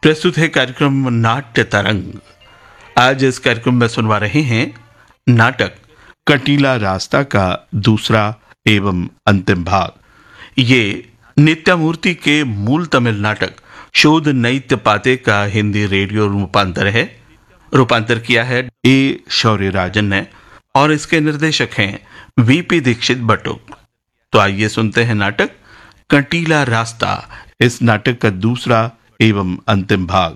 प्रस्तुत है कार्यक्रम नाट्य तरंग। आज इस कार्यक्रम में सुनवा रहे हैं नाटक कंटीला रास्ता का दूसरा एवं अंतिम भाग। ये नित्यामूर्ति के मूल तमिल नाटक शोध नैत्य पाते का हिंदी रेडियो रूपांतर है। रूपांतर किया है ए शौर्यराजन ने और इसके निर्देशक हैं वीपी दीक्षित बटुक। तो आइए सुनते हैं नाटक कंटीला रास्ता, इस नाटक का दूसरा एवं अंतिम भाग।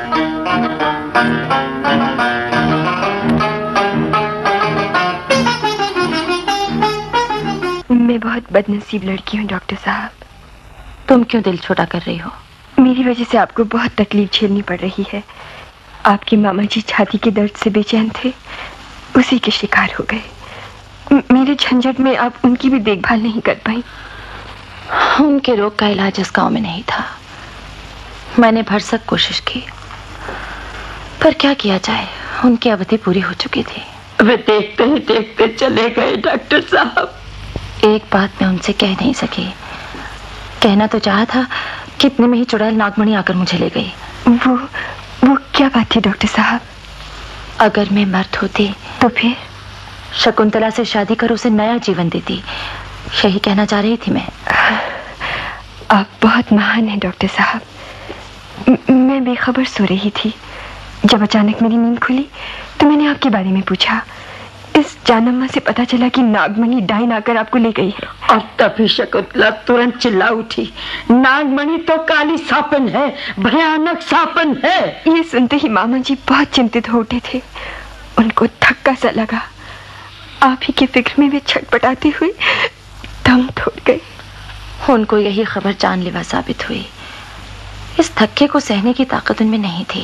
मैं बहुत बदनसीब लड़की हूँ डॉक्टर साहब। तुम क्यों दिल छोटा कर रही हो? मेरी वजह से आपको बहुत तकलीफ झेलनी पड़ रही है। आपके मामा जी छाती के दर्द से बेचैन थे, उसी के शिकार हो गए। मेरे झंझट में आप उनकी भी देखभाल नहीं कर पाई। उनके रोग का इलाज इस गांव में नहीं था। मैंने भरसक कोशिश की, पर क्या किया जाए, उनकी अवधि पूरी हो चुकी थी। वे देखते ही देखते चले गए डॉक्टर साहब। एक बात मैं उनसे कह नहीं सकी। कहना तो चाहा था कि इतने में ही चुड़ैल नागमणि आकर मुझे ले गई। वो क्या बात थी डॉक्टर साहब? अगर मैं मर्द होती तो फिर शकुंतला से शादी कर उसे नया जीवन देती, यही कहना चाह रही थी मैं। आप बहुत महान हैं डॉक्टर साहब। मैं बेखबर सो रही थी। जब अचानक मेरी नींद खुली तो मैंने आपके बारे में पूछा। इस जानम्मा से पता चला कि नागमणि डाइन आकर आपको ले गई है। और तभी शकुंतला तुरंत चिल्ला उठी, नागमणि तो काली सापन है, भयानक सापन है। ये सुनते ही मामा जी बहुत चिंतित हो उठे थे। उनको धक्का सा लगा। आप ही की फिक्र में वे छटपटाते हुए दम तोड़ गए। उनको यही खबर जानलेवा साबित हुई। इस धक्के को सहने की ताकत उनमें नहीं थी,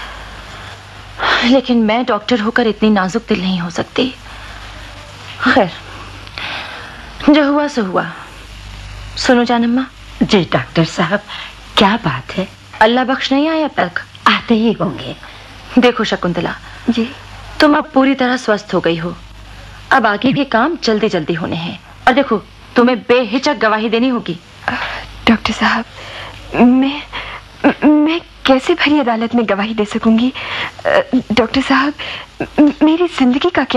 लेकिन मैं डॉक्टर होकर इतनी नाजुक दिल नहीं हो सकती। खैर, जो हुआ सो हुआ। सुनो जानम्मा। जी डॉक्टर साहब, क्या बात है? अल्लाह बख्श नहीं आए अब तक? आते ही होंगे। देखो शकुंतला जी, तुम अब पूरी तरह स्वस्थ हो गई हो। अब आगे भी काम जल्दी जल्दी होने हैं। और देखो, तुम्हें बेहिचक गवाही देनी होगी। डॉक्टर साहब, मैं कैसे भरी अदालत में गवाही दे सकूंगी? डॉक्टर साहब, मेरी जिंदगी का क्या